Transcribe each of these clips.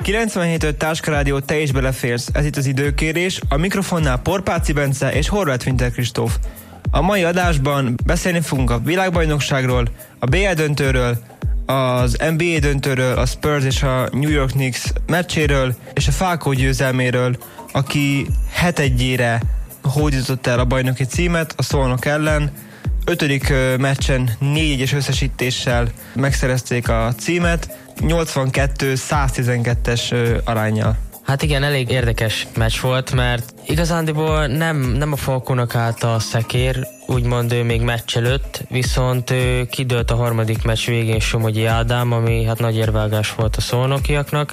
97.5 Táskarádió, te is beleférsz. Ez itt az Időkérés, a mikrofonnál Porpáci Bence és Horváth Winter Kristóf. A mai adásban beszélni fogunk a világbajnokságról, a BL döntőről, az NBA döntőről, a Spurs és a New York Knicks meccséről, és a Falcao győzelméről, aki 7-1-ére hódított el a bajnoki címet a Szolnok ellen. 5. meccsen 4-1-es összesítéssel megszerezték a címet, 82-112-es aránnyal. Hát igen, elég érdekes meccs volt, mert igazándiból nem a Falcónak állt a szekér, úgymond ő még meccs előtt, viszont kidőlt a harmadik meccs végén Somogyi Ádám, ami hát nagy érvágás volt a szolnokiaknak,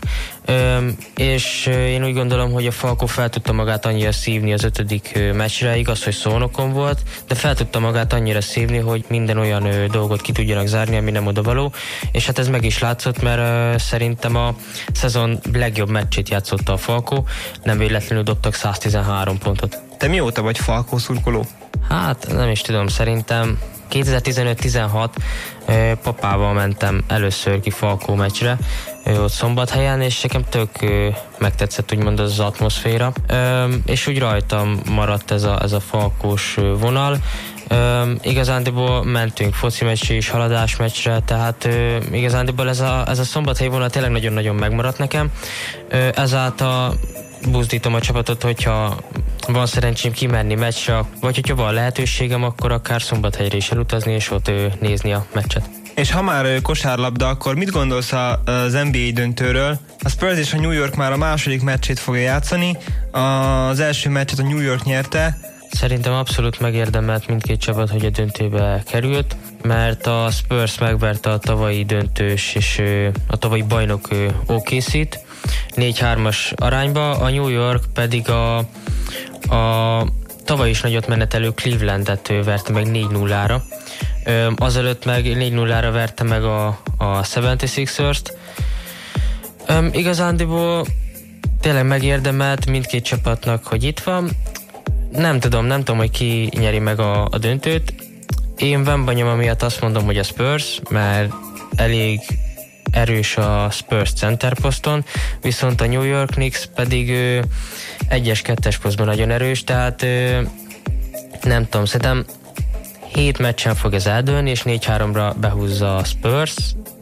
és én úgy gondolom, hogy a Falcó fel tudta magát annyira szívni az 5. meccsre, igaz, hogy Szolnokon volt, de fel tudta magát annyira szívni, hogy minden olyan dolgot ki tudjanak zárni, ami nem odavaló, és hát ez meg is látszott, mert szerintem a szezon legjobb meccsét játszotta a Falcó, nem véletlenül dobtak 113 pontot. Te mióta vagy Falcó szurkoló? Hát nem is tudom, szerintem 2015-16 papával mentem először ki Falcó meccsre, ott Szombathelyen, és nekem tök megtetszett úgymond az atmoszféra, és úgy rajtam maradt ez a falkós vonal. Igazándiból mentünk foci meccsre és haladás meccsre, tehát igazándiból ez a szombathelyi vonal tényleg nagyon-nagyon megmaradt nekem. Ezáltal buzdítom a csapatot, hogyha van szerencsém kimenni meccsre, vagy hogyha van lehetőségem, akkor akár Szombathelyre is elutazni, és ott nézni a meccset. És ha már kosárlabda, akkor mit gondolsz az NBA döntőről? A Spurs és a New York már a második meccsét fogja játszani, az első meccset a New York nyerte. Szerintem abszolút megérdemelt mindkét csapat, hogy a döntőbe került, mert a Spurs megverte a tavalyi döntős és a tavalyi bajnok OKC-t 4-3-as arányba, a New York pedig a tavaly is nagyot menetelő Clevelandet verte meg 4-0-ra. Azelőtt meg 4-0-ra verte meg a 76ers-t. Igazándiból tényleg megérdemelt mindkét csapatnak, hogy itt van. Nem tudom, hogy ki nyeri meg a döntőt. Én Wembanyama miatt azt mondom, hogy a Spurs, mert elég erős a Spurs center poszton, viszont a New York Knicks pedig 1-es, 2-es posztban nagyon erős, tehát nem tudom, szerintem 7 meccsen fog ez eldőlni, és 4-3-ra behúzza a Spurs,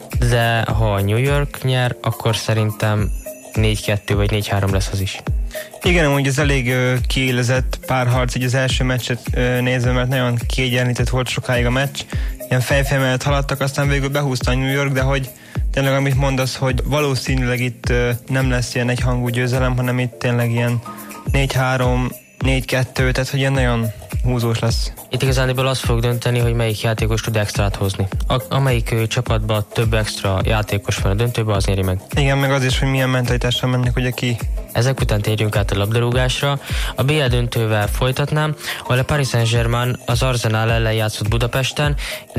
de ha a New York nyer, akkor szerintem 4-2 vagy 4-3 lesz az is. Igen, amúgy ez elég kiélezett párharc, így az első meccset nézve, mert nagyon kiegyenlített volt sokáig a meccs. Ilyen fejfej mellett haladtak, aztán végül behúzta a New York, de hogy tényleg amit mondasz, hogy valószínűleg itt nem lesz ilyen egyhangú győzelem, hanem itt tényleg ilyen 4-3, 4-2, tehát hogy ilyen nagyon húzós lesz. Itt igazából az fog dönteni, hogy melyik játékos tud extrát hozni. Amelyik csapatban több extra játékos van a döntőben, az nyeri meg. Igen, meg az is, hogy milyen mentalitással mennek ugye ki. Ezek után térjünk át a labdarúgásra. A BL döntővel folytatnám, ahol a Paris Saint-Germain az Arsenal ellen játszott Budapesten.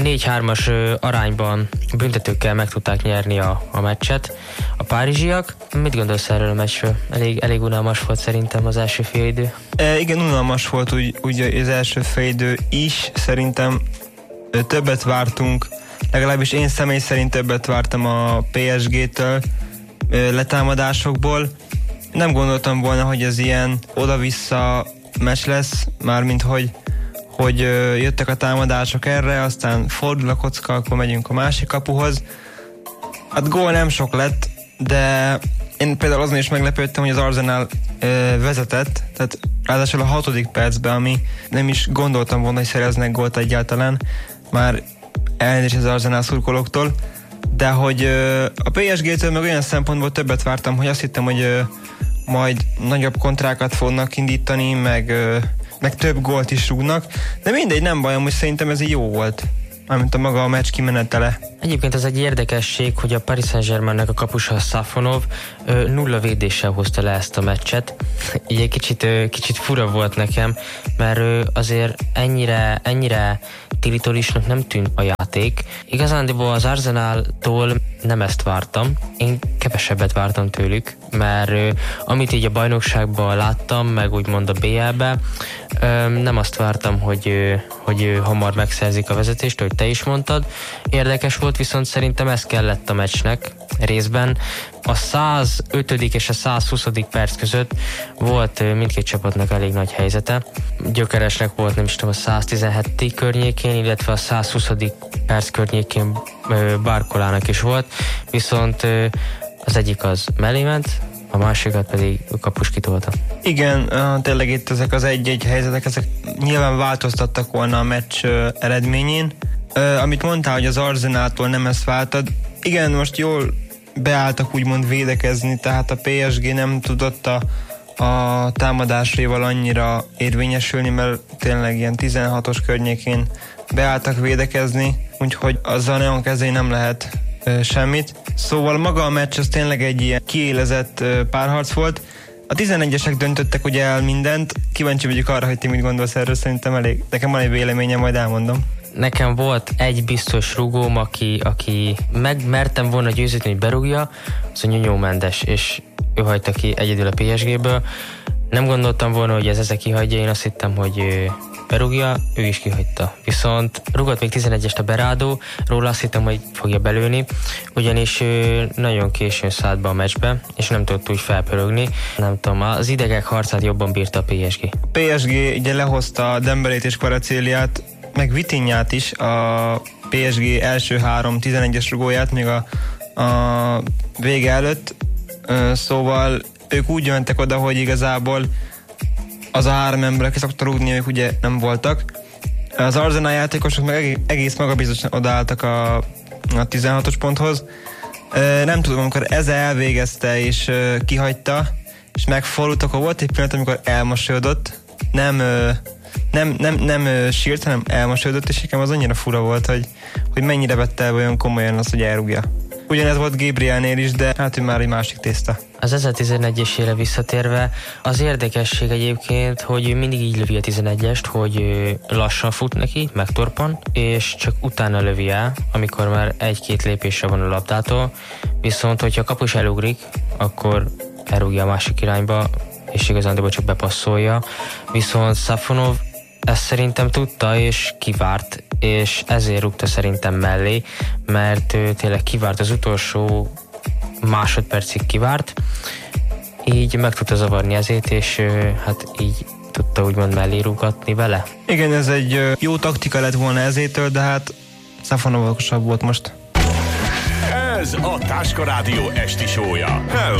4-3-as arányban büntetőkkel meg tudták nyerni a meccset a párizsiak. Mit gondolsz erről a meccsről? Elég unalmas volt szerintem az első félidő. Igen, unalmas volt úgy az első félidő is. Szerintem többet vártunk, legalábbis én személy szerint többet vártam a PSG-től letámadásokból. Nem gondoltam volna, hogy ez ilyen oda-vissza meccs lesz, mármint hogy jöttek a támadások erre, aztán fordul a kocka, akkor megyünk a másik kapuhoz. Hát gól nem sok lett, de én például azon is meglepődtem, hogy az Arsenal vezetett, tehát ráadásul a 6. percben, ami nem is gondoltam volna, hogy szereznek gólt egyáltalán, már elnézést az Arsenal szurkolóktól, de hogy a PSG-től meg olyan szempontból többet vártam, hogy azt hittem, hogy majd nagyobb kontrákat fognak indítani, meg több gólt is rúgnak, de mindegy, nem baj, hogy szerintem ez jó volt, mármint a maga a meccs kimenetele. Egyébként ez egy érdekesség, hogy a Paris Saint-Germainnek a kapusa Safonov 0 védéssel hozta le ezt a meccset. Így egy kicsit fura volt nekem, mert azért ennyire tilitolisnak nem tűnt a játék. Igazándiból az Arsenaltól nem ezt vártam. Én kevesebbet vártam tőlük, mert amit így a bajnokságban láttam, meg úgymond a BL-be, nem azt vártam, hogy hamar megszerzik a vezetést, ahogy te is mondtad. Érdekes volt, viszont szerintem ez kellett a meccsnek, részben. A 105. és a 120. perc között volt mindkét csapatnak elég nagy helyzete. Gyökeresnek volt, nem is tudom, a 117. környékén, illetve a 120. perc környékén Barcolának is volt, viszont az egyik az mellé ment, a másikat pedig kapus kitolta. Igen, tényleg itt ezek az egy-egy helyzetek, ezek nyilván változtattak volna a meccs eredményén. Amit mondtál, hogy az Arsenáltól nem ezt vártad, igen, most jól beálltak úgymond védekezni, tehát a PSG nem tudott a támadásaival annyira érvényesülni, mert tényleg ilyen 16-os környékén beálltak védekezni, úgyhogy azzal nagyon kezdeni nem lehet semmit. Szóval maga a meccs az tényleg egy ilyen kiélezett párharc volt. A 11-esek döntöttek ugye el mindent. Kíváncsi vagyok arra, hogy ti mit gondolsz erről, szerintem elég. Nekem van egy véleményem, majd elmondom. Nekem volt egy biztos rugóm, aki megmertem volna győzni, hogy berúgja, az a Nuno Mendes, és ő hagyta ki egyedül a PSG-ből. Nem gondoltam volna, hogy ez ezek kihagyja, én azt hittem, hogy berúgja, ő is kihagyta. Viszont rúgott még 11-est a Berardo, róla azt hittem, hogy fogja belőni, ugyanis ő nagyon későn szállt be a meccsbe, és nem tudott úgy felpörögni. Nem tudom, az idegek harcát jobban bírta a PSG. A PSG ugye lehozta Dembelét és Kvaratskhelia-t, meg Vitinhát is, a PSG első 3 11-es rugóját még a vége előtt, szóval ők úgy mentek oda, hogy igazából az a 3 ember, aki szokta rúgni, ők ugye nem voltak. Az Arsenal játékosok meg egész magabiztosan odaálltak a 16-os ponthoz. Nem tudom, amikor ezzel elvégezte és kihagyta, és megfordult, akkor volt egy pillanat, amikor elmosolyodott. Nem sírt, hanem elmosolyodott, és nekem az annyira fura volt, hogy mennyire vette el olyan komolyan azt, hogy elrúgja. Ugyanez volt Gabrielnél is, de hát ő már egy másik tészta. Az 1011-esére visszatérve, az érdekesség egyébként, hogy mindig így lövi a 11-est, hogy lassan fut neki, megtorpan, és csak utána lövi el, amikor már 1-2 lépésre van a labdától, viszont hogyha a kapus elugrik, akkor elrúgja a másik irányba, és igazán csak bepasszolja, viszont Safonov ezt szerintem tudta, és kivárt, és ezért rúgta szerintem mellé, mert tényleg kivárt, az utolsó másodpercig kivárt, így meg tudta zavarni ezért, és hát így tudta úgymond mellé rúgatni vele. Igen, ez egy jó taktika lett volna ezétől, de hát Safonov okosabb volt most. Ez a Táska Rádió esti show-ja. Hello!